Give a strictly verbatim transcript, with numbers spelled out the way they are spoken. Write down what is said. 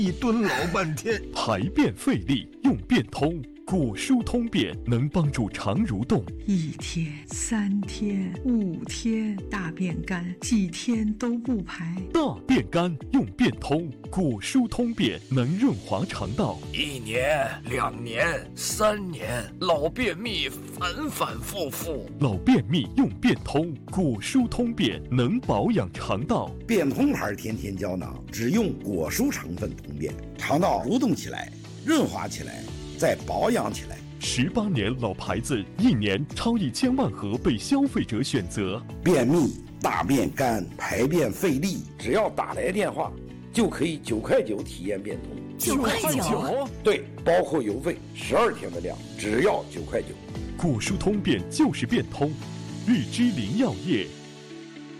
一蹲老半天， 排便费力用便通，果蔬通便能帮助肠蠕动。 一天、三天、五天，大便干，几天都不排。 大便干用便通，果蔬通便能润滑肠道。 一年、两年、三年，老便秘反反复复。 老便秘用便通，果蔬通便能保养肠道。 便通牌甜甜胶囊只用果蔬成分通便，肠道蠕动起来，润滑起来，再保养起来。 十八年老牌子，一年超一千万盒被消费者选择。 便秘、大便干、排便费力，只要打来电话，就可以九块九体验便通。 九块九？ 对，包括邮费，十二天的量，只要九块九。 果蔬通便就是便通，日之林药业。